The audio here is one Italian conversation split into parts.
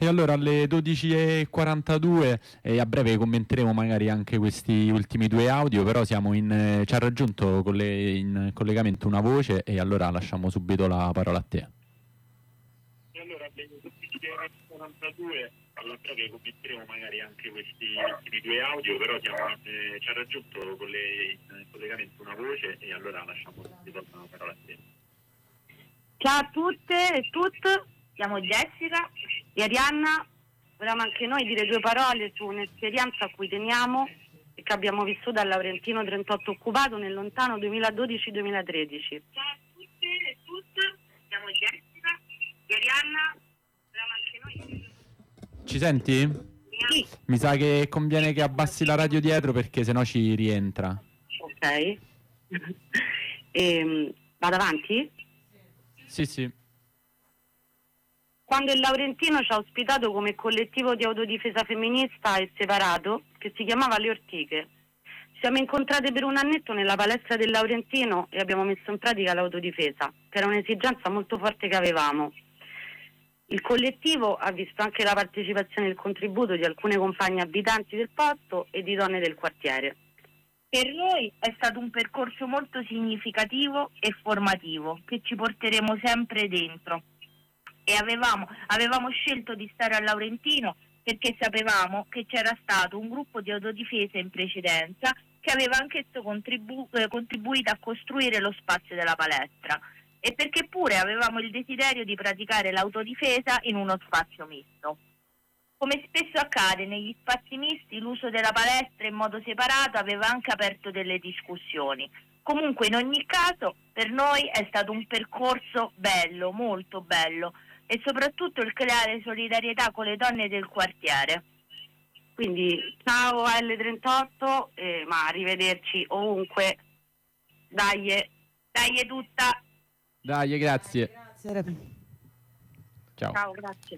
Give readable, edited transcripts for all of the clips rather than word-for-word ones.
E allora alle 12:42 a breve commenteremo magari anche questi ultimi due audio, però ci ha raggiunto in collegamento una voce e allora lasciamo subito la parola a te. E allora alle 12:42 alla breve commenteremo magari anche questi ultimi due audio, però ci ha raggiunto in collegamento una voce e allora lasciamo subito la parola a te. Ciao a tutte e tutti, siamo Jessica e Arianna. Volevamo anche noi dire due parole su un'esperienza a cui teniamo e che abbiamo vissuto al Laurentino 38 occupato nel lontano 2012-2013. Ciao a tutte e tutti, siamo Jessica e Arianna. Volevamo anche noi dire due parole. Ci senti? Sì. Mi sa che conviene che abbassi la radio dietro perché sennò ci rientra. Ok. Vado avanti? Sì. Quando il Laurentino ci ha ospitato come collettivo di autodifesa femminista e separato, che si chiamava Le Ortiche, ci siamo incontrate per un annetto nella palestra del Laurentino e abbiamo messo in pratica l'autodifesa, che era un'esigenza molto forte che avevamo. Il collettivo ha visto anche la partecipazione e il contributo di alcune compagne abitanti del posto e di donne del quartiere. Per noi è stato un percorso molto significativo e formativo che ci porteremo sempre dentro. E avevamo scelto di stare al Laurentino perché sapevamo che c'era stato un gruppo di autodifesa in precedenza che aveva anch'esso contribuito a costruire lo spazio della palestra e perché pure avevamo il desiderio di praticare l'autodifesa in uno spazio misto. Come spesso accade negli spazi misti, l'uso della palestra in modo separato aveva anche aperto delle discussioni. Comunque, in ogni caso, per noi è stato un percorso bello, molto bello, e soprattutto il creare solidarietà con le donne del quartiere. Quindi ciao L38, ma arrivederci ovunque. Dai tutta. Dai, grazie. Ciao. Ciao, grazie.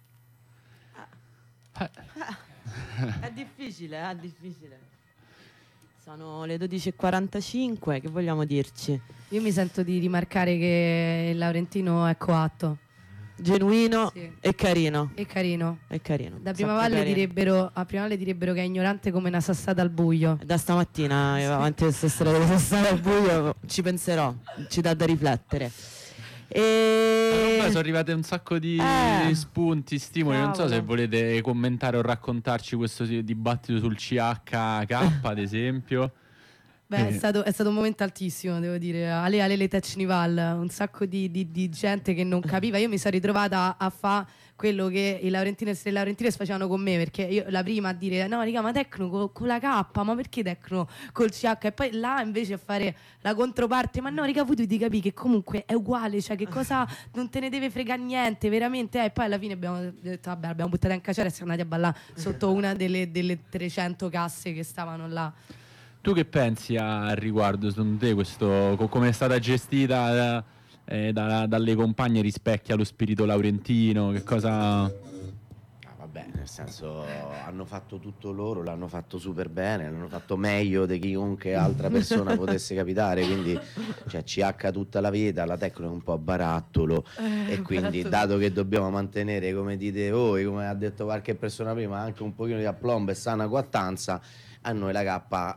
È difficile. Sono le 12:45, che vogliamo dirci? Io mi sento di rimarcare che il Laurentino è coatto. Genuino, sì. E carino. Da Prima Valle direbbero che è ignorante come una sassata al buio. Da stamattina avanti questa storia delle sassate al buio ci penserò, ci dà da riflettere. Sono arrivate un sacco di spunti, stimoli. Cavolo. Non so se volete commentare o raccontarci questo dibattito sul CHK, ad esempio. Beh, è stato un momento altissimo, devo dire. Ale Tecnival, un sacco di gente che non capiva. Io mi sono ritrovata a fare quello che i Laurentines e le Laurentines facevano con me, perché io la prima a dire no raga, ma Tecno con la K, ma perché Tecno col CH, e poi là invece a fare la controparte, ma no raga, voi dovete capire che comunque è uguale, cioè che cosa non te ne deve fregare niente veramente, e poi alla fine abbiamo detto vabbè, l'abbiamo buttata in cacciare e siamo andati a ballare sotto una delle 300 casse che stavano là. Tu che pensi al riguardo, secondo te, come è stata gestita dalle compagne rispecchia lo spirito laurentino? Che cosa... Vabbè, nel senso, hanno fatto tutto loro, l'hanno fatto super bene, l'hanno fatto meglio di chiunque altra persona potesse capitare, quindi cioè, CH tutta la vita, la Tecno è un po' a barattolo e quindi dato che dobbiamo mantenere, come dite voi, come ha detto qualche persona prima, anche un pochino di aplomb e sana coattanza, a noi la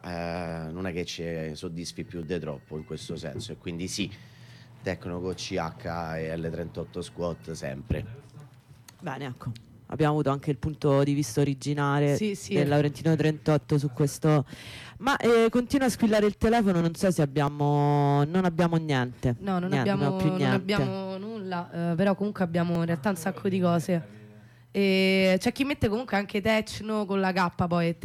K non è che ci soddisfi più di troppo in questo senso, e quindi sì, Tecno con CH e L38 squat sempre. Bene, ecco, abbiamo avuto anche il punto di vista originale del Laurentino 38 su questo. Ma continua a squillare il telefono, non so se non abbiamo niente. No, non niente, abbiamo più niente. Non abbiamo nulla, però comunque abbiamo in realtà un sacco di cose. E c'è chi mette comunque anche Tecno con la K, poi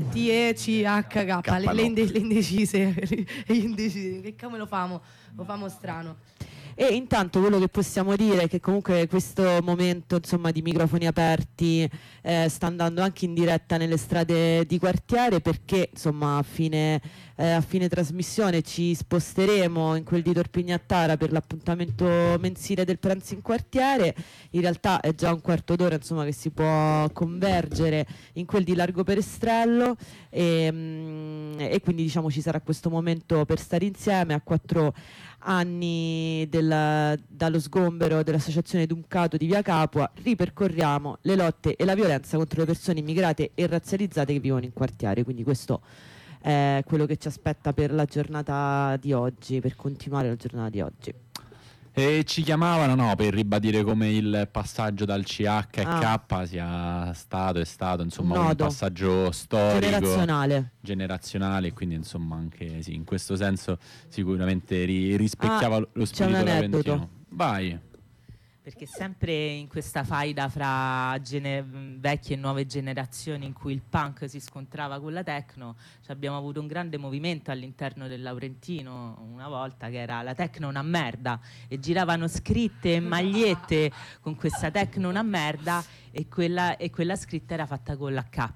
TECHK, le indecise e gli indecisi, che come lo famo strano. E intanto quello che possiamo dire è che comunque questo momento, insomma, di microfoni aperti sta andando anche in diretta nelle strade di quartiere, perché insomma a fine trasmissione ci sposteremo in quel di Torpignattara per l'appuntamento mensile del pranzo in quartiere. In realtà è già un quarto d'ora, insomma, che si può convergere in quel di Largo Perestrello, e quindi diciamo ci sarà questo momento per stare insieme a quattro anni dallo sgombero dell'associazione Dumcato di Via Capua, ripercorriamo le lotte e la violenza contro le persone immigrate e razzializzate che vivono in quartiere. Quindi questo è quello che ci aspetta per la giornata di oggi, per continuare la giornata di oggi. E ci chiamavano per ribadire come il passaggio dal CH e K sia stato, è stato insomma un passaggio storico, generazionale, quindi insomma anche sì, in questo senso sicuramente rispecchiava lo spirito laurentino. Vai. Perché sempre in questa faida fra vecchie e nuove generazioni in cui il punk si scontrava con la techno, abbiamo avuto un grande movimento all'interno del Laurentino una volta, che era la techno una merda, e giravano scritte e magliette con questa techno una merda, e quella scritta era fatta con la K.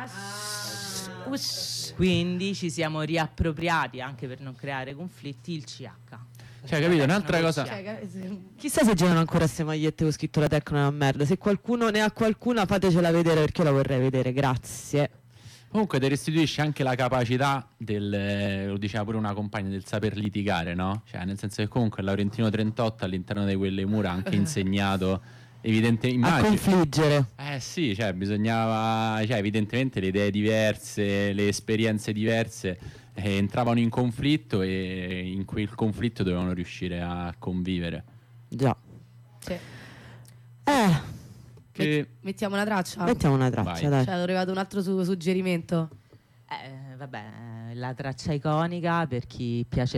Quindi ci siamo riappropriati, anche per non creare conflitti, il CH. Cioè, capito? Un'altra cosa. Chissà se girano ancora queste magliette con scritto la tecno è una merda. Se qualcuno ne ha qualcuna, fatecela vedere, perché io la vorrei vedere. Grazie. Comunque ti restituisce anche la capacità lo diceva pure una compagna, del saper litigare, no? Cioè, nel senso che comunque il Laurentino 38 all'interno di quelle mura ha anche insegnato a confliggere. Sì, cioè bisognava, evidentemente le idee diverse, le esperienze diverse entravano in conflitto, e in quel conflitto dovevano riuscire a convivere. Già. Sì. Mettiamo una traccia? Mettiamo una traccia, dai. Cioè, è arrivato un altro suggerimento. Vabbè, la traccia iconica per chi piace